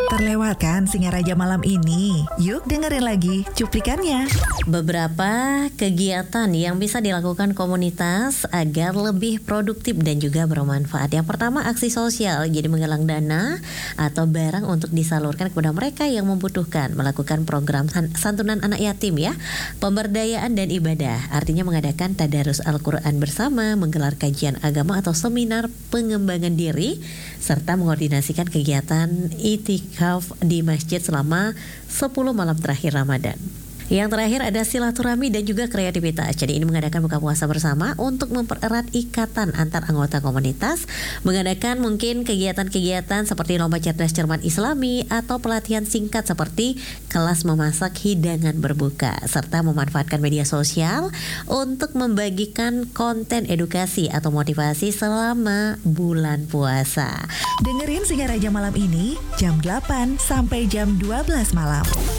Terlewatkan Singaraja malam ini. Yuk dengerin lagi cuplikannya. Beberapa kegiatan yang bisa dilakukan komunitas agar lebih produktif dan juga bermanfaat. Yang pertama, aksi sosial, jadi menggalang dana atau barang untuk disalurkan kepada mereka yang membutuhkan. Melakukan program santunan anak yatim ya. Pemberdayaan dan ibadah, artinya mengadakan tadarus Al-Quran bersama, menggelar kajian agama atau seminar pengembangan diri, serta mengordinasikan kegiatan itikaf di masjid selama 10 malam terakhir Ramadan. Yang terakhir ada silaturahmi dan juga kreativitas. Jadi ini mengadakan buka puasa bersama untuk mempererat ikatan antar anggota komunitas, mengadakan mungkin kegiatan-kegiatan seperti lomba cerdas cermat Islami atau pelatihan singkat seperti kelas memasak hidangan berbuka, serta memanfaatkan media sosial untuk membagikan konten edukasi atau motivasi selama bulan puasa. Dengerin Singaraja malam ini jam 8 sampai jam 12 malam.